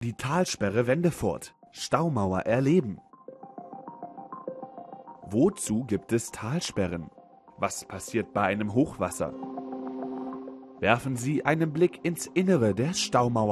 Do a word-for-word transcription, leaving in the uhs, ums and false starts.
Die Talsperre Wendefurt. Staumauer erleben. Wozu gibt es Talsperren? Was passiert bei einem Hochwasser? Werfen Sie einen Blick ins Innere der Staumauer.